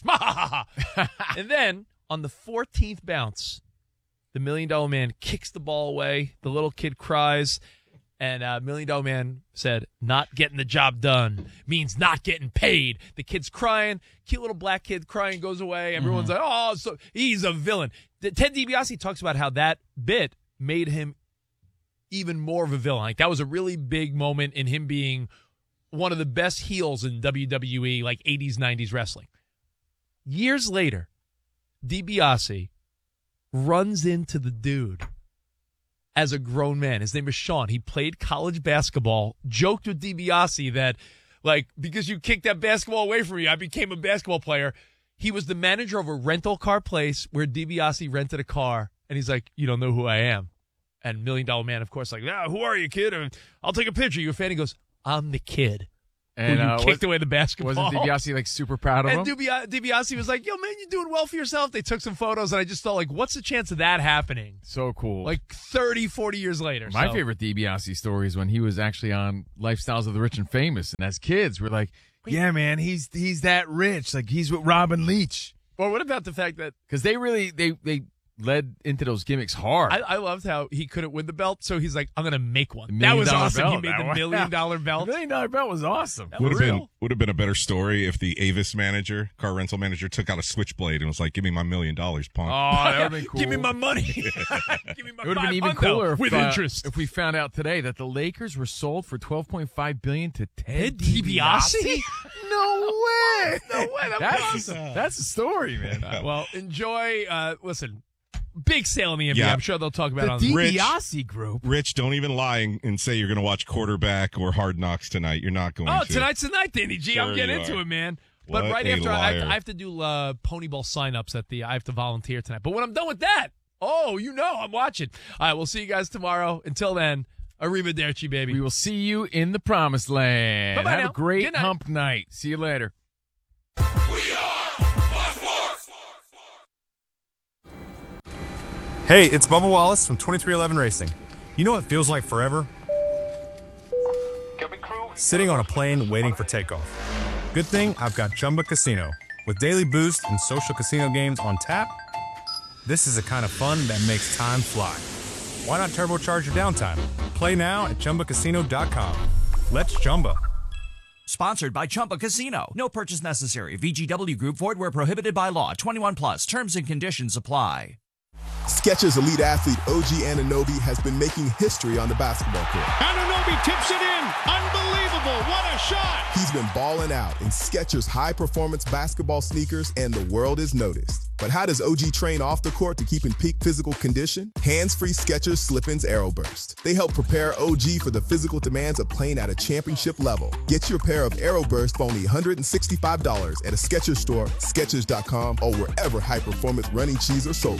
And then on the fourteenth bounce, the Million Dollar Man kicks the ball away. The little kid cries. And uh, Million Dollar Man said, not getting the job done means not getting paid. The kid's crying. Cute little black kid crying goes away. Everyone's Mm-hmm. like, oh, so he's a villain. The, Ted DiBiase talks about how that bit made him even more of a villain. Like, that was a really big moment in him being one of the best heels in W W E, like eighties, nineties wrestling. Years later, DiBiase runs into the dude as a grown man. His name is Sean. He played college basketball, joked with DiBiase that, like, because you kicked that basketball away from me, I became a basketball player. He was the manager of a rental car place where DiBiase rented a car, and he's like, you don't know who I am. And Million Dollar Man, of course, like, ah, who are you, kid? And I'll take a picture. You a fan? He goes, I'm the kid. And who you uh, kicked was, away the basketball. Wasn't DiBiase like super proud of and him? And DiBiase was like, yo, man, you're doing well for yourself. They took some photos, and I just thought, like, what's the chance of that happening? So cool. Like thirty, forty years later. My so. favorite DiBiase story is when he was actually on Lifestyles of the Rich and Famous. And as kids, we're like, yeah, man, he's he's that rich. Like, he's with Robin Leach. Or what about the fact that... Because they really, they, they led into those gimmicks hard. I, I loved how he couldn't win the belt, so he's like, I'm going to make one. That was awesome. Belt. He made the million dollar belt. The million dollar belt was awesome. Would have been would have been a better story if the Avis manager, car rental manager, took out a switchblade and was like, "Give me my million dollars, punk." Oh, that would have been cool. Give me my money. Give me my It would have been even cooler if, with uh, interest if we found out today that the Lakers were sold for twelve point five billion dollars to Ted, Ted DiBiase. DiBiase? No way. No way. That that's was awesome. A, that's a story, man. Uh, well, enjoy. Uh, listen. Big sale in the N B A. Yeah. I'm sure they'll talk about the it on DiBiase group. Rich, don't even lie and, and say you're going to watch Quarterback or Hard Knocks tonight. You're not going oh, to. Oh, tonight's the night, Danny G. Sure I'm getting you into are. it, man. What But right a after, I have, to, liar. I have to do uh, Ponyball signups at the. I have to volunteer tonight. But when I'm done with that, oh, you know, I'm watching. All right, we'll see you guys tomorrow. Until then, arrivederci, baby. We will see you in the promised land. Bye-bye Have now. a great Good night. hump night. See you later. Hey, it's Bubba Wallace from twenty-three eleven Racing. You know what feels like forever? Sitting on a plane waiting for takeoff. Good thing I've got Chumba Casino. With daily boost and social casino games on tap, this is the kind of fun that makes time fly. Why not turbocharge your downtime? Play now at Chumba Casino dot com. Let's Chumba. Sponsored by Chumba Casino. No purchase necessary. V G W Group. Void where prohibited by law. twenty-one plus. Terms and conditions apply. Skechers elite athlete O G Anunoby has been making history on the basketball court. Anunoby tips it in. Unbelievable. What a shot. He's been balling out in Skechers high-performance basketball sneakers, and the world is noticed. But how does O G train off the court to keep in peak physical condition? Hands-free Skechers Slip-ins Aeroburst. They help prepare O G for the physical demands of playing at a championship level. Get your pair of Aeroburst for only one hundred sixty-five dollars at a Skechers store, Skechers dot com, or wherever high-performance running shoes are sold.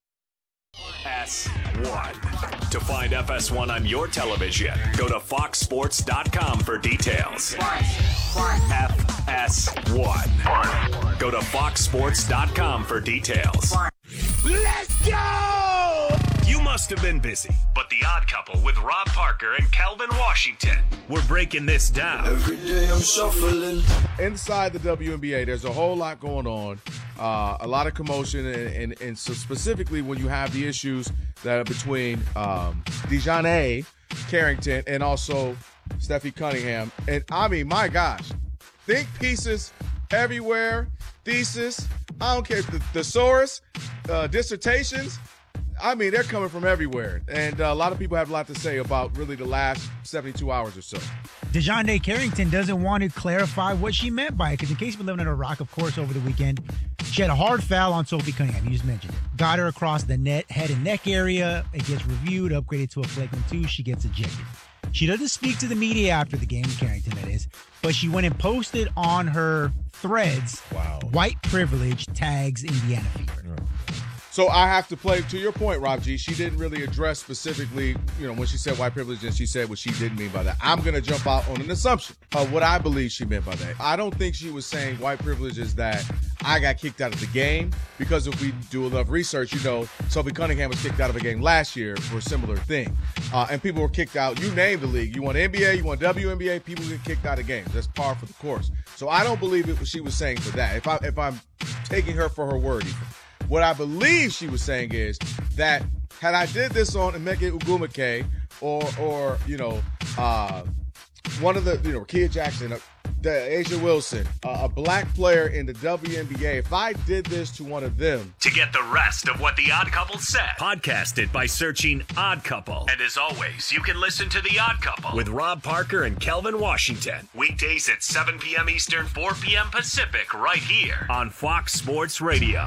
S one. To find F S one on your television, go to fox sports dot com for details. F S one. Go to fox sports dot com for details. Let's go! You must have been busy, but The Odd Couple with Rob Parker and Calvin Washington. We're breaking this down. Every day I'm shuffling. Inside the W N B A, there's a whole lot going on. Uh, a lot of commotion, and, and, and so specifically when you have the issues that are between um, DeJounte Carrington and also Steffi Cunningham. And I mean, my gosh, think pieces everywhere, thesis, I don't care, the thesaurus, uh, dissertations. I mean, they're coming from everywhere. And uh, a lot of people have a lot to say about really the last seventy-two hours or so. DeJounte Carrington doesn't want to clarify what she meant by it, because in case you've been living under a rock, of course, over the weekend, she had a hard foul on Sophie Cunningham. You just mentioned it. Got her across the net, head and neck area. It gets reviewed, upgraded to a flagrant two. She gets ejected. She doesn't speak to the media after the game, Carrington, that is, but she went and posted on her threads, wow. White privilege tags Indiana Fever. So I have to play to your point, Rob G. She didn't really address specifically, you know, when she said white privilege, and she said what she didn't mean by that. I'm going to jump out on an assumption of what I believe she meant by that. I don't think she was saying white privilege is that I got kicked out of the game, because if we do enough research, you know, Sophie Cunningham was kicked out of a game last year for a similar thing. Uh, and people were kicked out. You name the league. You want N B A, you want W N B A, people get kicked out of games. That's par for the course. So I don't believe it was she was saying for that. If, I, if I'm taking her for her word even. What I believe she was saying is that had I did this on Emeka Ugwumike or, or you know, uh, one of the, you know, Kia Jackson, uh, Asia Wilson, uh, a black player in the W N B A, if I did this to one of them. To get the rest of what The Odd Couple said, podcast it by searching Odd Couple. And as always, you can listen to The Odd Couple with Rob Parker and Kelvin Washington. Weekdays at seven p.m. Eastern, four p.m. Pacific, right here on Fox Sports Radio.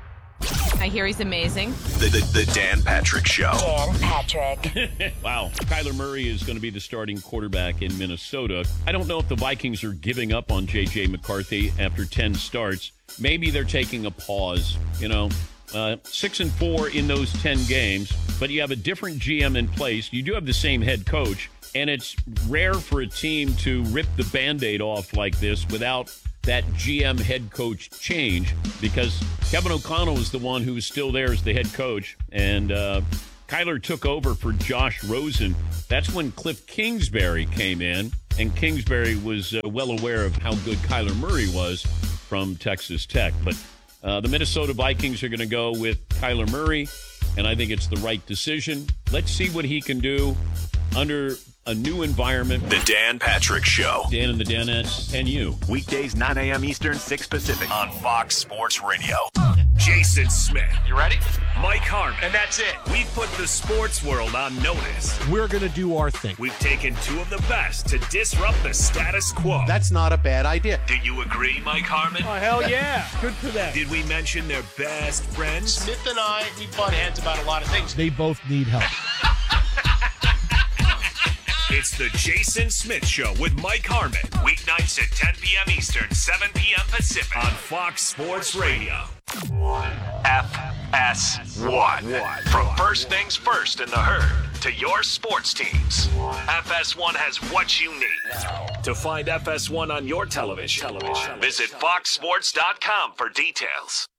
I hear he's amazing. The, the, the Dan Patrick Show. Dan Patrick. Wow. Kyler Murray is going to be the starting quarterback in Minnesota. I don't know if the Vikings are giving up on J J. McCarthy after ten starts. Maybe they're taking a pause. You know, Uh, six and four in those ten games, but you have a different G M in place. You do have the same head coach, and it's rare for a team to rip the Band-Aid off like this without that G M head coach change, because Kevin O'Connell is the one who's still there as the head coach, and uh, Kyler took over for Josh Rosen. That's when Cliff Kingsbury came in, and Kingsbury was uh, well aware of how good Kyler Murray was from Texas Tech. But uh, the Minnesota Vikings are going to go with Kyler Murray, and I think it's the right decision. Let's see what he can do under a new environment. The Dan Patrick Show. Dan and the Danettes and you. Weekdays, nine a.m. Eastern, six Pacific. On Fox Sports Radio. Jason Smith. You ready? Mike Harmon. And that's it. We've put the sports world on notice. We're going to do our thing. We've taken two of the best to disrupt the status quo. That's not a bad idea. Do you agree, Mike Harmon? Oh, hell yeah. Good for them. Did we mention their best friends? Smith and I, we butt heads about a lot of things. They both need help. It's the Jason Smith Show with Mike Harmon. Weeknights at ten p.m. Eastern, seven p.m. Pacific. On Fox Sports Radio. F S one. From first things first in the herd to your sports teams. F S one has what you need. To find F S one on your television, visit fox sports dot com for details.